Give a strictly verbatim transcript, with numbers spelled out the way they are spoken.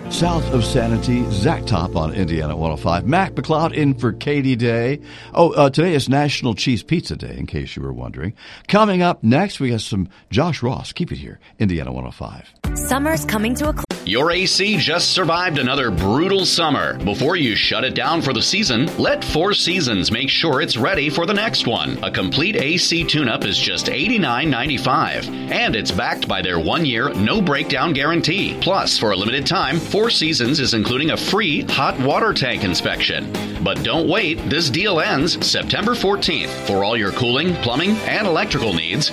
South of Sanity, Zach Top on Indiana one oh five. Mac McLeod in for Katie Day. Oh, uh, today is National Cheese Pizza Day, in case you were wondering. Coming up next, we got some Josh Ross. Keep it here, Indiana one oh five. Summer's coming to a close. Your A C just survived another brutal summer. Before you shut it down for the season, let Four Seasons make sure it's ready for the next one. A complete A C tune-up is just eighty-nine ninety-five, and it's backed by their one-year no-breakdown guarantee. Plus, for a limited time, Four Seasons is including a free hot water tank inspection. But don't wait, this deal ends September fourteenth. For all your cooling, plumbing, and electrical needs,